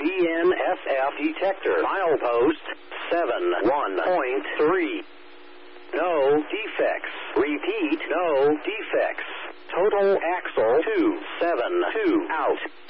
BNSF detector. Milepost 71.3. No defects. Repeat, no defects. Total axle 272 out.